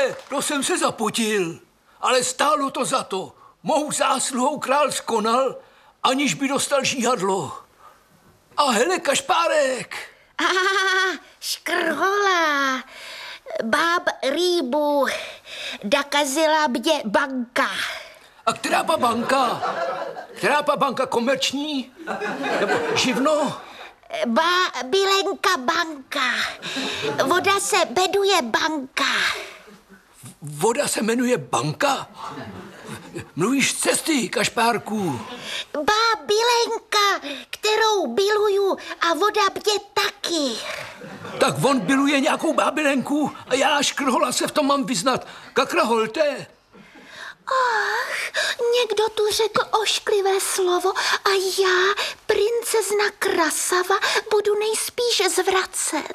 Hele, to jsem se zapotil, ale stálo to za to. Mou zásluhou král skonal, aniž by dostal žíhadlo. A hele, Kašpárek. Škrhola, báb rýbu, dakazila mě banka. A která pa banka? Která pa banka, komerční? Nebo živno? Bilenka banka. Voda se jmenuje banka. Voda se jmenuje banka? Mluvíš z cesty, Kašpárku. Bilenka, kterou biluju a voda mě taky. Tak on biluje nějakou bábilenku a já, Škrhola, se v tom mám vyznat. Kakraholte. Ach, někdo tu řekl ošklivé slovo a já, princezna Krasava, budu nejspíš zvracet.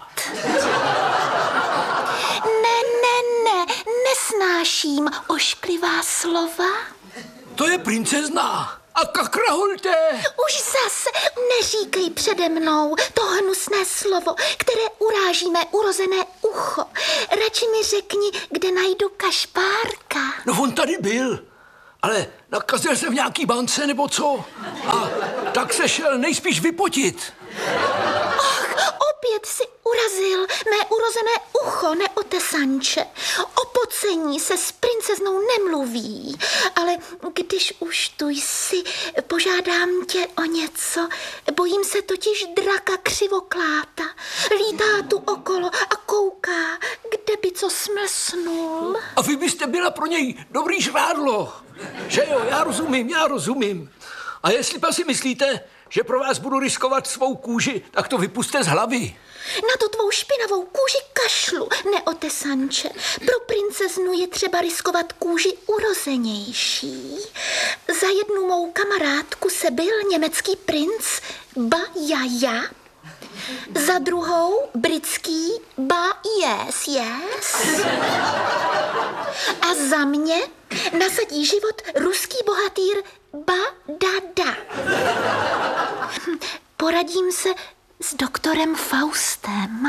Ne, nesnáším ošklivá slova. To je princezna. A kakraholte. Už zase neříkej přede mnou to hnusné slovo, které uráží mé urozené ucho. Radši mi řekni, kde najdu Kašpárka. No on tady byl, ale nakazil se v nějaký bance nebo co. A tak se šel nejspíš vypotit. Ach, opět si urazil mé urozené ucho, neotesanče. O pocení se s princeznou nemluví, ale když už tu jsi, požádám tě o něco. Bojím se totiž draka křivokláta. Lítá tu okolo a kouká, kde by co smlsnul. A vy byste byla pro něj dobrý žrádlo. Že jo, já rozumím. A jestli pa si myslíte, že pro vás budu riskovat svou kůži, tak to vypuste z hlavy. Na tu tvou špinavou kůži kašlu, neotesanče. Pro princeznu je třeba riskovat kůži urozenější. Za jednu mou kamarádku se bil německý princ Bajaja, za druhou britský yes. A za mě nasadí život ruský bohatýr Badada. Poradím se s doktorem Faustem.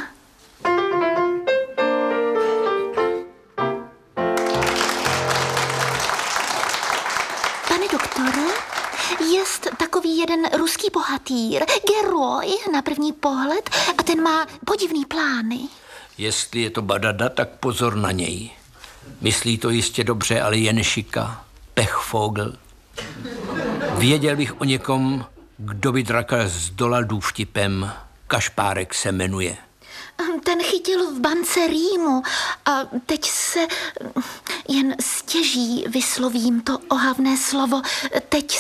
Pane doktore, jest takový jeden ruský bohatýr, geroj na první pohled, a ten má podivný plány. Jestli je to Badada, tak pozor na něj. Myslí to jistě dobře, ale jen šika. Pechvogel. Věděl bych o někom, kdo by draka zdolal důvtipem. Kašpárek se jmenuje. Ten chytil v bance rýmu a teď se jen stěží vyslovím to ohavné slovo. Teď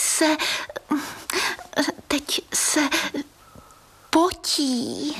se potí.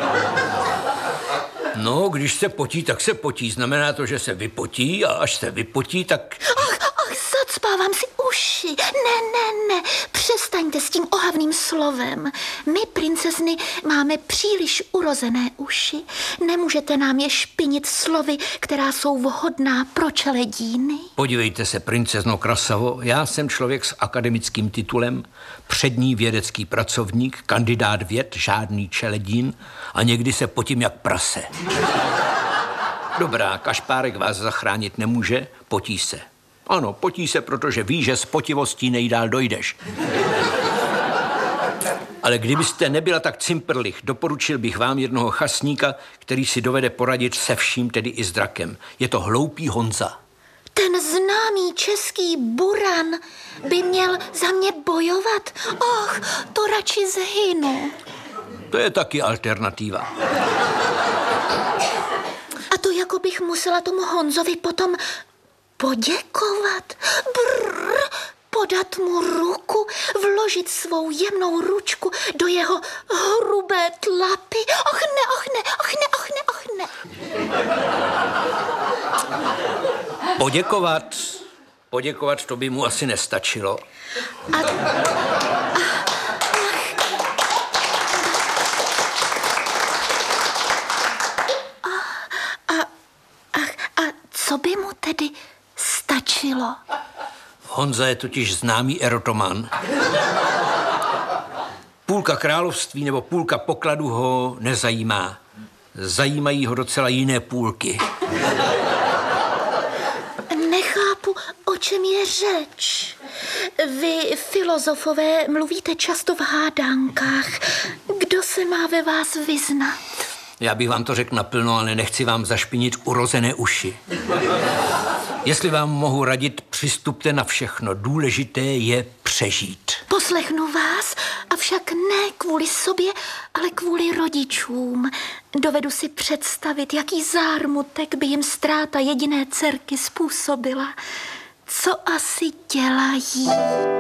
No, když se potí, tak se potí. Znamená to, že se vypotí a až se vypotí, tak... Ach, zacpávám si uši. Ne, přestaňte s tím ohavným slovem. My, princezny, máme příliš urozené uši. Nemůžete nám je špinit slovy, která jsou vhodná pro čeledíny. Podívejte se, princezno Krasavo, já jsem člověk s akademickým titulem, přední vědecký pracovník, kandidát věd, žádný čeledín a někdy se potím jak prase. Dobrá, Kašpárek vás zachránit nemůže, potí se. Ano, potí se, protože ví, že s potivostí nejdál dojdeš. Ale kdybyste nebyla tak cimprlich, doporučil bych vám jednoho chasníka, který si dovede poradit se vším, tedy i s drakem. Je to hloupý Honza. Ten známý český buran by měl za mě bojovat? Och, to radši zhynu. To je taky alternativa. A to jako bych musela tomu Honzovi potom poděkovat. Podat mu ruku, vložit svou jemnou ručku do jeho hrubé tlapy. Och ne. Poděkovat to by mu asi nestačilo. A co by mu tedy stačilo? Honza je totiž známý erotoman. Půlka království nebo půlka pokladu ho nezajímá. Zajímají ho docela jiné půlky. čem je řeč? Vy, filozofové, mluvíte často v hádankách. Kdo se má ve vás vyznat? Já bych vám to řekl naplno, ale nechci vám zašpinit urozené uši. Jestli vám mohu radit, přistupte na všechno. Důležité je přežít. Poslechnu vás, avšak ne kvůli sobě, ale kvůli rodičům. Dovedu si představit, jaký zármutek by jim ztráta jediné dcerky způsobila. Co asi dělají?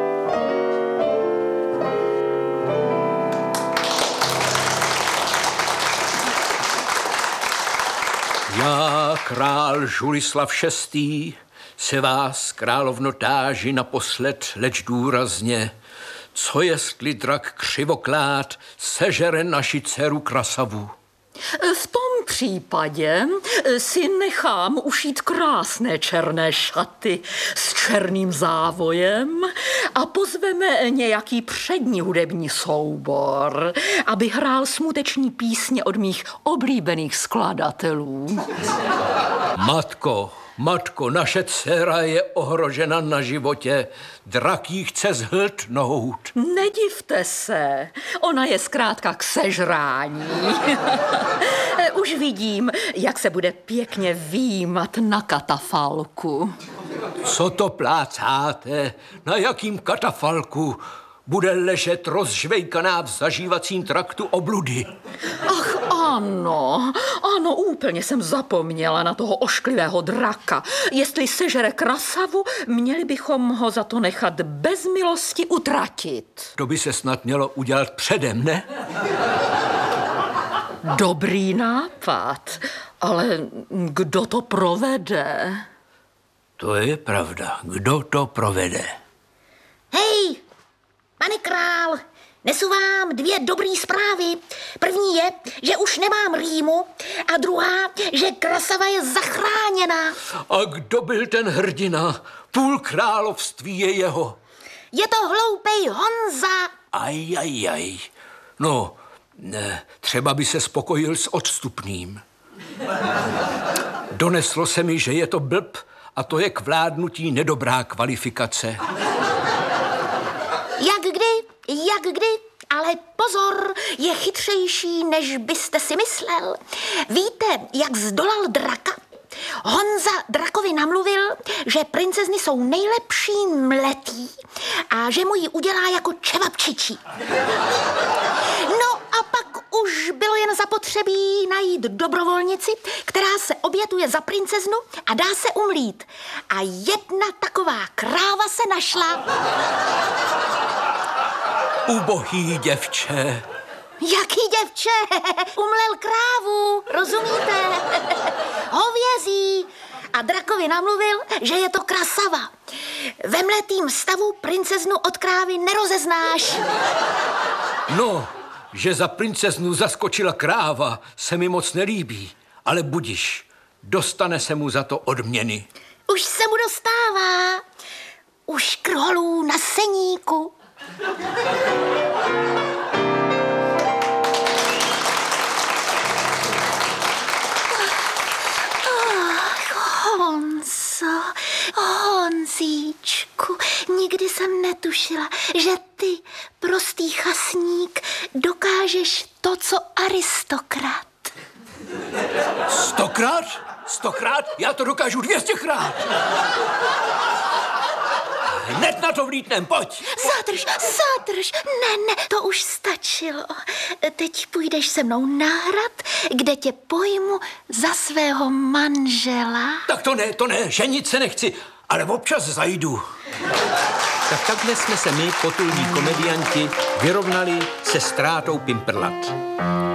Já, král Žulislav VI., se vás, královno, táži naposled, leč důrazně, co jestli drak křivoklád sežere naši dceru Krasavu? V tom případě si nechám ušít krásné černé šaty s černým závojem a pozveme nějaký přední hudební soubor, aby hrál smuteční písně od mých oblíbených skladatelů. Matko, naše dcera je ohrožena na životě. Drak jí chce zhltnout. Nedivte se, ona je zkrátka k sežrání. Už vidím, jak se bude pěkně výjímat na katafalku. Co to plácáte? Na jakým katafalku? Bude ležet rozžvejkaná v zažívacím traktu obludy. Ach ano, úplně jsem zapomněla na toho ošklivého draka. Jestli sežere Krasavu, měli bychom ho za to nechat bez milosti utratit. To by se snad mělo udělat předem, ne? Dobrý nápad, ale kdo to provede? To je pravda. Kdo to provede? Hej, pane král, nesu vám 2 dobrý zprávy. První je, že už nemám rýmu a druhá, že Krasava je zachráněna. A kdo byl ten hrdina? Půl království je jeho. Je to hloupej Honza. Aj. No, ne, třeba by se spokojil s odstupným. Doneslo se mi, že je to blb a to je k vládnutí nedobrá kvalifikace. Jak kdy, ale pozor, je chytřejší, než byste si myslel. Víte, jak zdolal draka? Honza drakovi namluvil, že princezny jsou nejlepší mletý a že mu ji udělá jako čevapčičí. No a pak už bylo jen zapotřebí najít dobrovolnici, která se obětuje za princeznu a dá se umlít. A jedna taková kráva se našla. Ubohý děvče. Jaký děvče? Umlel krávu, rozumíte? Hovězí. A drakovi namluvil, že je to Krasava. Ve mletým stavu princeznu od krávy nerozeznáš. No, že za princeznu zaskočila kráva, se mi moc nelíbí. Ale budiš, dostane se mu za to odměny. Už se mu dostává. U škrholů na seníku. Honzíčku, nikdy jsem netušila, že ty, prostý chasník, dokážeš to, co aristokrat. 100krát? 100krát? Já to dokážu 200krát. Hned na to vlítnem, pojď. Zadrž, ne, to už stačilo. Teď půjdeš se mnou na hrad, kde tě pojmu za svého manžela. Tak to ne, ženit se nechci, ale občas zajdu. Tak takhle jsme se my, potulní komedianti, vyrovnali se ztrátou Pimperlat.